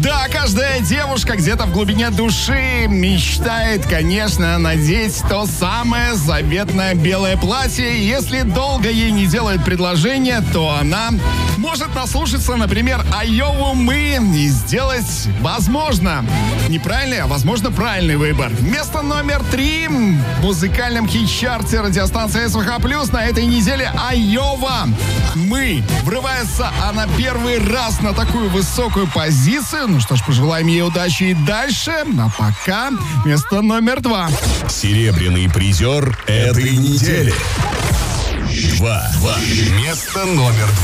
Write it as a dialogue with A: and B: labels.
A: Да, каждая девушка где-то в глубине души мечтает, конечно, надеть то самое заветное белое платье. Если долго ей не делают предложение, то она может наслушаться, например, Айову «Мы» и сделать, возможно, неправильный, а возможно правильный выбор. Место номер 3 в музыкальном хит-чарте радиостанции СВХ+. На этой неделе Айова «Мы». Врывается она первый раз на такую высокую позицию. Ну что ж, пожелаем ей удачи и дальше. А пока место номер 2.
B: Серебряный призер этой недели. 2. Место номер 2.